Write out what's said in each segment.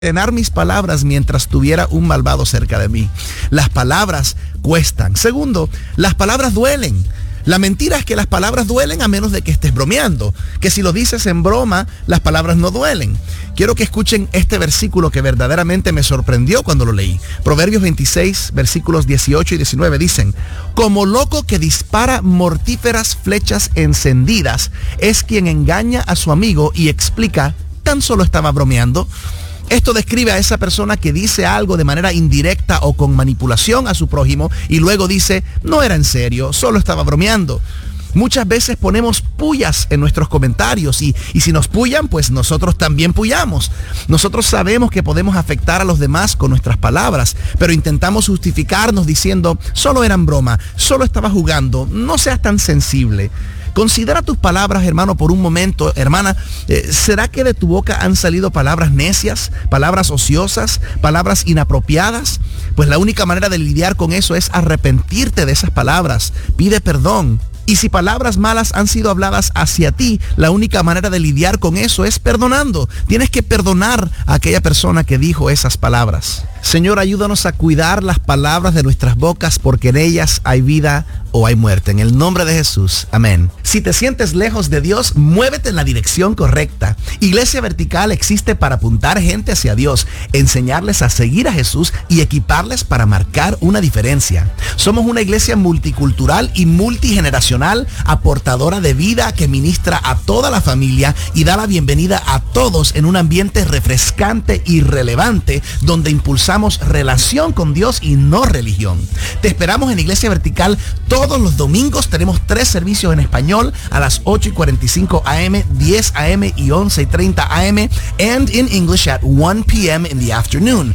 frenar mis palabras mientras tuviera un malvado cerca de mí. Las palabras cuestan. Segundo, las palabras duelen. La mentira es que las palabras duelen a menos de que estés bromeando, que si lo dices en broma, las palabras no duelen. Quiero que escuchen este versículo que verdaderamente me sorprendió cuando lo leí. Proverbios 26, versículos 18 y 19 dicen: como loco que dispara mortíferas flechas encendidas, es quien engaña a su amigo y explica, tan solo estaba bromeando. Esto describe a esa persona que dice algo de manera indirecta o con manipulación a su prójimo y luego dice, no era en serio, solo estaba bromeando. Muchas veces ponemos pullas en nuestros comentarios y si nos pullan, pues nosotros también pullamos. Nosotros sabemos que podemos afectar a los demás con nuestras palabras, pero intentamos justificarnos diciendo, solo eran broma, solo estaba jugando, no seas tan sensible. Considera tus palabras, hermano, por un momento, hermana. ¿Será que de tu boca han salido palabras necias, palabras ociosas, palabras inapropiadas? Pues la única manera de lidiar con eso es arrepentirte de esas palabras. Pide perdón. Y si palabras malas han sido habladas hacia ti, la única manera de lidiar con eso es perdonando. Tienes que perdonar a aquella persona que dijo esas palabras. Señor, ayúdanos a cuidar las palabras de nuestras bocas porque en ellas hay vida o hay muerte. En el nombre de Jesús. Amén. Si te sientes lejos de Dios, muévete en la dirección correcta. Iglesia Vertical existe para apuntar gente hacia Dios, enseñarles a seguir a Jesús y equiparles para marcar una diferencia. Somos una iglesia multicultural y multigeneracional, aportadora de vida que ministra a toda la familia y da la bienvenida a todos en un ambiente refrescante y relevante donde impulsamos relación con Dios y no religión. Te esperamos en Iglesia Vertical todos los domingos. Tenemos 3 servicios en español a las 8:45 a.m., 10 a.m. y 11:30 a.m. and in English at 1 p.m. in the afternoon.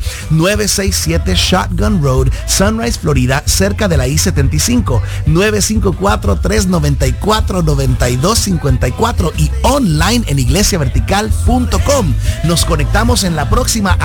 967 Shotgun Road, Sunrise, Florida, cerca de la I-75. 954-394-9254 y online en iglesiavertical.com. Nos conectamos en la próxima